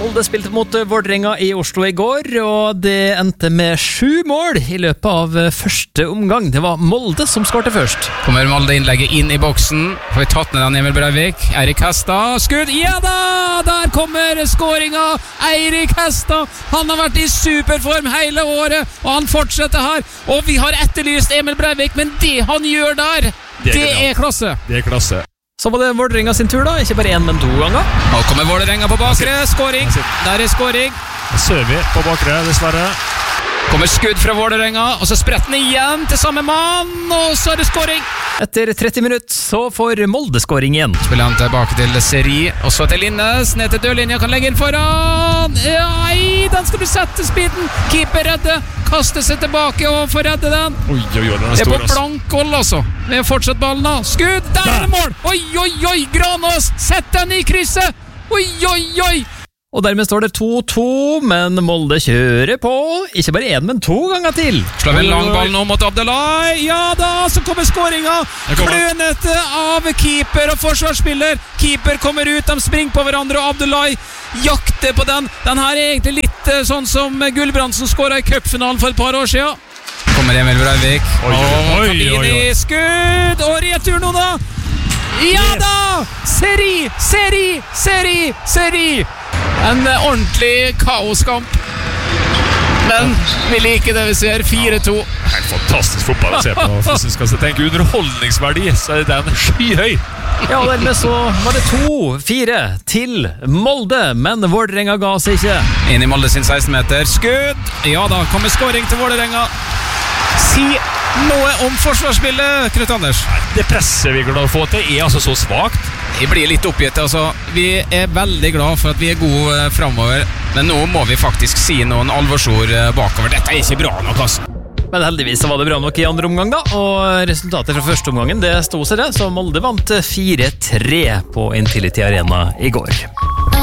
Molde spilte mot Vålerenga i Oslo i går, og det endte med 7 mål i løpet av første omgang. Det var Molde som skårte først. Kommer Molde innlegget inn i boksen. Får vi tatt ned den Emil Breivik. Eirik Hestad, skudd, ja da! Der kommer skåringa! Eirik Hestad, han har vært i superform hele året, og han fortsetter her. Og vi har etterlyst Emil Breivik, men det han gjør der, det er klasse. Det er klasse. Så var det Vålerenga sin tur da, ikke bare 1, men 2 ganger. Nå kommer Vålerenga på bakre, skåring. Der er skåring. Søvi på bakre, dessverre. Kommer skudd fra Vålerenga, og så spretter den igjen til samme mann, og så er det skåring. Etter 30 minutter så får Molde skåring igjen. Spiller han tilbake til Seri, og så til Linnes, ned til dørlinja, kan legge inn foran. Nei, den skal du sette speeden. Keeper redde, kaster seg tilbake og får redde den. Oi, den er det er stor, på blank hold altså. Vi har fortsatt ballen da. Skudd, der er det mål. Oi, Granås, sett den i krysset. Oi. Og dermed står det 2-2, men Molde kjører på. Ikke bare 1, men 2 ganger til. Slår vi en lang ball nå mot Abdelai. Ja da, så kommer skåringa. Klønete av keeper og forsvarsspiller. Keeper kommer ut, de springer på hverandre, og Abdelai jakter på den. Den her er egentlig litt sånn som Gulbrandsen skåret i cupfinalen for et par år siden. Kommer Emil Breivik. Kabini, skudd, og retur nå da. Ja da! Seri! En ordentlig kaoskamp. Men vi liker det vi ser. 4-2. Helt fantastisk fotball å se på. Hvis vi skal tenke underholdningsverdi, så er den skyhøy. Ja, og dermed så var det 2-4 til Molde, men Vålerenga ga seg ikke. Inn i Molde sin 16-meter. Skudd! Ja da, kommer skåring til Vålerenga. Si noe om forsvarsspillet, Knut Anders. Det presset vi klarer å få til er altså så svagt. Vi blir litt oppgitt, altså. Vi er veldig glad for at vi er gode fremover, men nå må vi faktisk si noen alvorsord bakover. Dette er ikke bra nok, altså. Men heldigvis var det bra nok i andre omgang da, og resultatet fra første omgangen det stod seg det, så Molde vant 4-3 på Intility Arena i går.